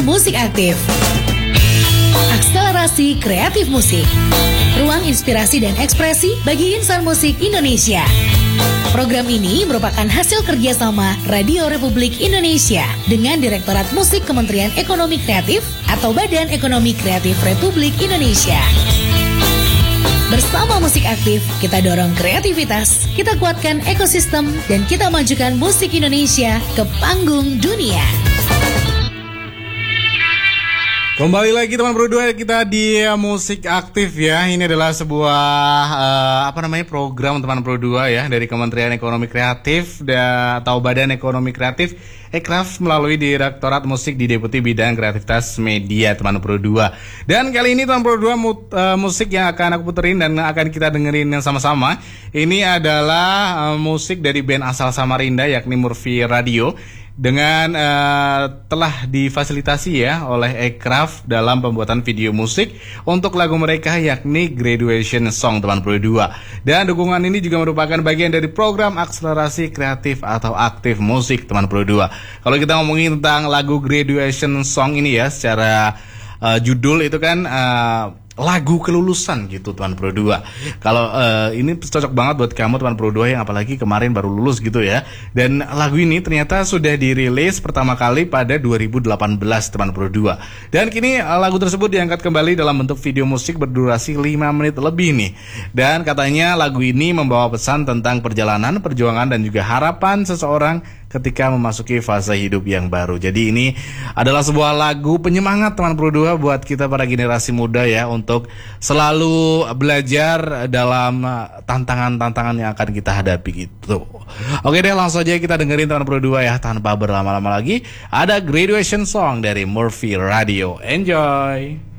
Musik Aktif. Akselerasi kreatif musik. Ruang inspirasi dan ekspresi bagi insan musik Indonesia. Program ini merupakan hasil kerjasama Radio Republik Indonesia dengan Direktorat Musik Kementerian Ekonomi Kreatif atau Badan Ekonomi Kreatif Republik Indonesia. Bersama Musik Aktif, kita dorong kreativitas, kita kuatkan ekosistem, dan kita majukan musik Indonesia ke panggung dunia. Kembali lagi teman berdua, kita di Musik Aktif ya. Ini adalah sebuah program teman berdua ya dari Kementerian Ekonomi Kreatif atau Badan Ekonomi Kreatif Ekraf melalui Direktorat Musik di Deputi Bidang Kreativitas Media teman berdua. Dan kali ini teman berdua musik yang akan aku puterin dan akan kita dengerin sama-sama. Ini adalah musik dari band asal Samarinda yakni Murphy Radio. Dengan telah difasilitasi ya oleh Ekraf dalam pembuatan video musik untuk lagu mereka yakni Graduation Song teman berdua. Dan dukungan ini juga merupakan bagian dari program akselerasi kreatif atau aktif musik teman berdua. Kalau kita ngomongin tentang lagu Graduation Song ini ya secara judul itu kan lagu kelulusan gitu teman Pro 2. Kalau ini cocok banget buat kamu teman Pro 2 yang apalagi kemarin baru lulus gitu ya. Dan lagu ini ternyata sudah dirilis pertama kali pada 2018 teman Pro 2. Dan kini lagu tersebut diangkat kembali dalam bentuk video musik berdurasi 5 menit lebih nih. Dan katanya lagu ini membawa pesan tentang perjalanan, perjuangan dan juga harapan seseorang ketika memasuki fase hidup yang baru. Jadi ini adalah sebuah lagu penyemangat teman Pro 2 buat kita para generasi muda ya untuk selalu belajar dalam tantangan-tantangan yang akan kita hadapi gitu. Oke deh, langsung aja kita dengerin teman Pro 2 ya tanpa berlama-lama lagi. Ada Graduation Song dari Murphy Radio. Enjoy.